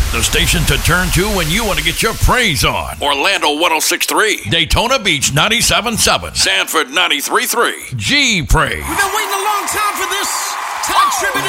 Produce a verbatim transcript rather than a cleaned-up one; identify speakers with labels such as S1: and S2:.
S1: The station to turn to when you want to get your praise on.
S2: Orlando one oh six point three.
S1: Daytona Beach ninety-seven point seven.
S2: Sanford ninety-three point three.
S1: G Praise.
S3: We've been waiting a long time for this. Todd Tribbett